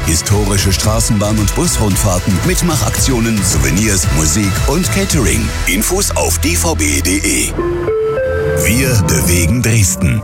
Historische Straßenbahn- und Busrundfahrten, Mitmachaktionen, Souvenirs, Musik und Catering. Infos auf dvb.de. Wir bewegen Dresden.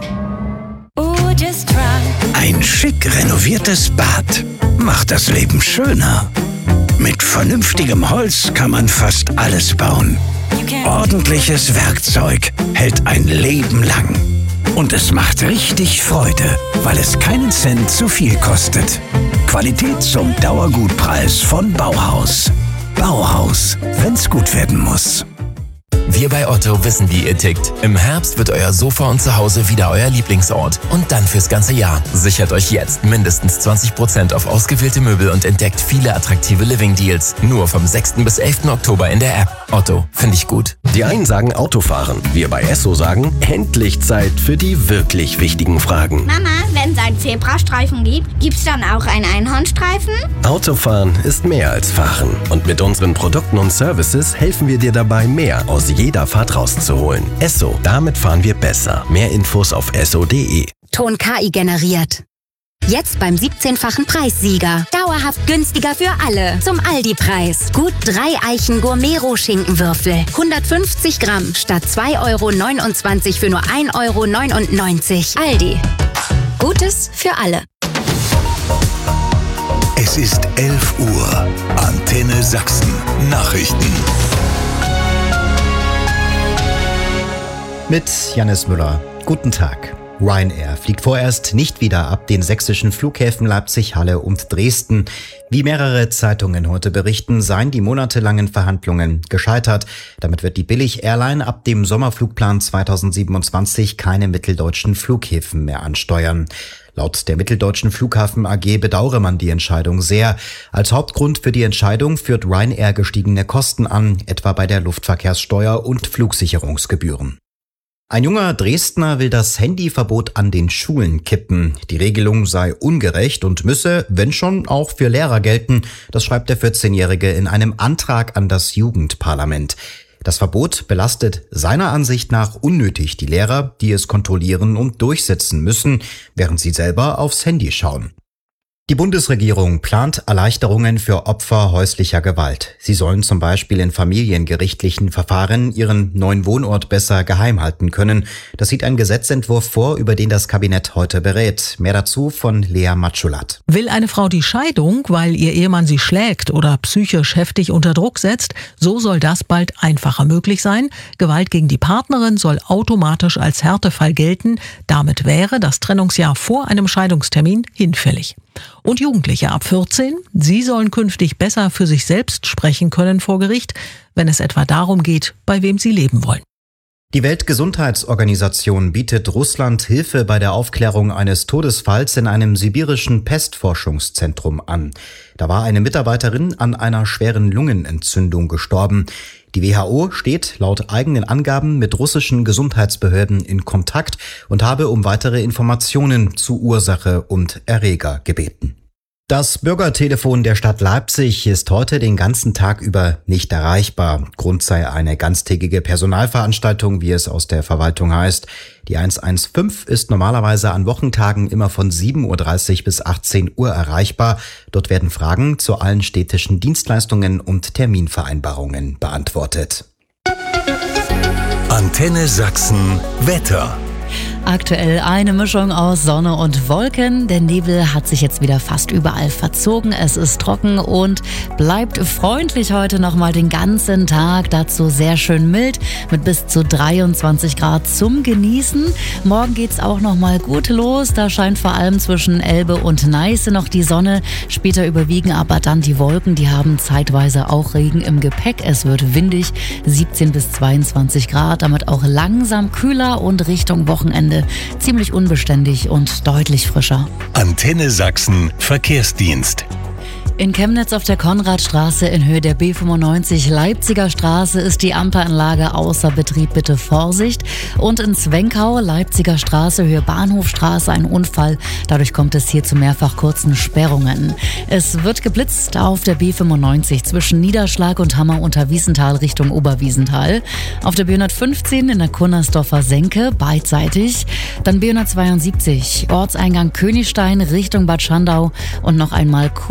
Ein schick renoviertes Bad macht das Leben schöner. Mit vernünftigem Holz kann man fast alles bauen. Ordentliches Werkzeug hält ein Leben lang. Und es macht richtig Freude, weil es keinen Cent zu viel kostet. Qualität zum Dauergutpreis von Bauhaus. Bauhaus, wenn's gut werden muss. Wir bei Otto wissen, wie ihr tickt. Im Herbst wird euer Sofa und Zuhause wieder euer Lieblingsort. Und dann fürs ganze Jahr. Sichert euch jetzt mindestens 20% auf ausgewählte Möbel und entdeckt viele attraktive Living-Deals. Nur vom 6. bis 11. Oktober in der App. Otto, finde ich gut. Die einen sagen Autofahren. Wir bei Esso sagen, endlich Zeit für die wirklich wichtigen Fragen. Mama, wenn es einen Zebrastreifen gibt, gibt's dann auch einen Einhornstreifen? Autofahren ist mehr als Fahren. Und mit unseren Produkten und Services helfen wir dir dabei, mehr aus jeder Fahrt rauszuholen. Esso, damit fahren wir besser. Mehr Infos auf esso.de. Ton KI generiert. Jetzt beim 17-fachen Preissieger. Dauerhaft günstiger für alle. Zum Aldi-Preis. Gut 3 Eichen Gourmet-Schinkenwürfel. 150 Gramm statt 2,29 € für nur 1,99 €. Aldi. Gutes für alle. Es ist 11 Uhr. Antenne Sachsen. Nachrichten. Mit Jannis Müller. Guten Tag. Ryanair fliegt vorerst nicht wieder ab den sächsischen Flughäfen Leipzig, Halle und Dresden. Wie mehrere Zeitungen heute berichten, seien die monatelangen Verhandlungen gescheitert. Damit wird die Billig-Airline ab dem Sommerflugplan 2027 keine mitteldeutschen Flughäfen mehr ansteuern. Laut der Mitteldeutschen Flughafen AG bedauere man die Entscheidung sehr. Als Hauptgrund für die Entscheidung führt Ryanair gestiegene Kosten an, etwa bei der Luftverkehrssteuer und Flugsicherungsgebühren. Ein junger Dresdner will das Handyverbot an den Schulen kippen. Die Regelung sei ungerecht und müsse, wenn schon, auch für Lehrer gelten. Das schreibt der 14-Jährige in einem Antrag an das Jugendparlament. Das Verbot belastet seiner Ansicht nach unnötig die Lehrer, die es kontrollieren und durchsetzen müssen, während sie selber aufs Handy schauen. Die Bundesregierung plant Erleichterungen für Opfer häuslicher Gewalt. Sie sollen zum Beispiel in familiengerichtlichen Verfahren ihren neuen Wohnort besser geheim halten können. Das sieht ein Gesetzentwurf vor, über den das Kabinett heute berät. Mehr dazu von Lea Matschulat. Will eine Frau die Scheidung, weil ihr Ehemann sie schlägt oder psychisch heftig unter Druck setzt, so soll das bald einfacher möglich sein. Gewalt gegen die Partnerin soll automatisch als Härtefall gelten. Damit wäre das Trennungsjahr vor einem Scheidungstermin hinfällig. Und Jugendliche ab 14, sie sollen künftig besser für sich selbst sprechen können vor Gericht, wenn es etwa darum geht, bei wem sie leben wollen. Die Weltgesundheitsorganisation bietet Russland Hilfe bei der Aufklärung eines Todesfalls in einem sibirischen Pestforschungszentrum an. Da war eine Mitarbeiterin an einer schweren Lungenentzündung gestorben. Die WHO steht laut eigenen Angaben mit russischen Gesundheitsbehörden in Kontakt und habe um weitere Informationen zu Ursache und Erreger gebeten. Das Bürgertelefon der Stadt Leipzig ist heute den ganzen Tag über nicht erreichbar. Grund sei eine ganztägige Personalveranstaltung, wie es aus der Verwaltung heißt. Die 115 ist normalerweise an Wochentagen immer von 7:30 Uhr bis 18 Uhr erreichbar. Dort werden Fragen zu allen städtischen Dienstleistungen und Terminvereinbarungen beantwortet. Antenne Sachsen Wetter. Aktuell eine Mischung aus Sonne und Wolken. Der Nebel hat sich jetzt wieder fast überall verzogen. Es ist trocken und bleibt freundlich heute nochmal den ganzen Tag. Dazu sehr schön mild mit bis zu 23 Grad zum Genießen. Morgen geht's auch nochmal gut los. Da scheint vor allem zwischen Elbe und Neiße noch die Sonne. Später überwiegen aber dann die Wolken. Die haben zeitweise auch Regen im Gepäck. Es wird windig, 17 bis 22 Grad. Damit auch langsam kühler und Richtung Wochenende ziemlich unbeständig und deutlich frischer. Antenne Sachsen Verkehrsdienst. In Chemnitz auf der Konradstraße in Höhe der B95 Leipziger Straße ist die Ampelanlage außer Betrieb, bitte Vorsicht. Und in Zwenkau Leipziger Straße Höhe Bahnhofstraße ein Unfall. Dadurch kommt es hier zu mehrfach kurzen Sperrungen. Es wird geblitzt auf der B95 zwischen Niederschlag und Hammer unter Wiesenthal Richtung Oberwiesenthal. Auf der B115 in der Kunnersdorfer Senke beidseitig. Dann B172 Ortseingang Königstein Richtung Bad Schandau und noch einmal